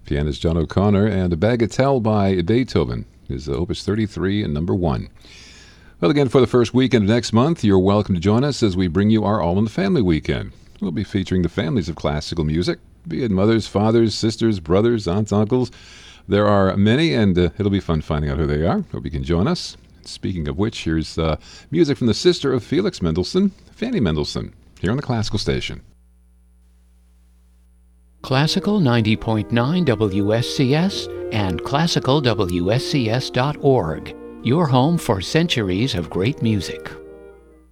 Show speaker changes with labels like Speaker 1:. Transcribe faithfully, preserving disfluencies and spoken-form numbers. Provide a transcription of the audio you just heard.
Speaker 1: Pianist John O'Connor, and a Bagatelle by Beethoven is Opus thirty-three and number one. Well, again, for the first weekend of next month, you're welcome to join us as we bring you our All in the Family weekend. We'll be featuring the families of classical music, be it mothers, fathers, sisters, brothers, aunts, uncles. There are many, and uh, it'll be fun finding out who they are. Hope you can join us. Speaking of which, here's uh, music from the sister of Felix Mendelssohn, Fanny Mendelssohn, here on the Classical Station.
Speaker 2: Classical ninety point nine W S C S and classical W S C S dot org, your home for centuries of great music.